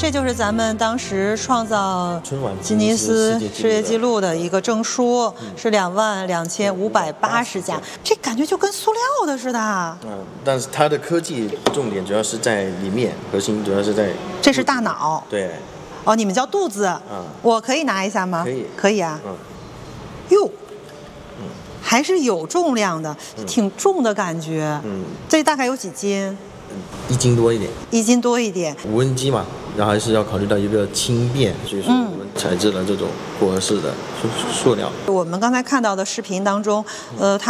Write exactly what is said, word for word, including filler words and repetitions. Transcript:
这就是咱们当时创造吉尼斯世界纪录的一个证书，嗯、是两万两千五百八十架，这感觉就跟塑料的似的。 嗯，但是它的科技重点主要是在里面，核心主要是在。 这是大脑。 对。 哦，你们叫肚子。 嗯。 我可以拿一下吗？ 可以。 可以啊。 嗯。 哟。还是有重量的， 嗯、 挺重的感觉。 嗯， 这大概有几斤？ 一斤多一点。 一斤多一点。 无人机嘛，然后还是要考虑到一个轻便，所以说我们采制了这种复合式的塑塑料。 我们刚才看到的视频当中，呃，它。